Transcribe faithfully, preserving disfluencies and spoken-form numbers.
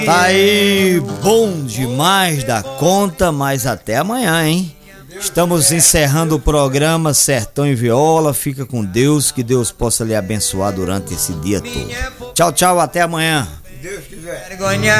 Tá aí, bom demais da conta, mas até amanhã, hein? Estamos encerrando o programa Sertão em Viola. Fica com Deus, que Deus possa lhe abençoar durante esse dia todo. Tchau, tchau, até amanhã. Deus quiser.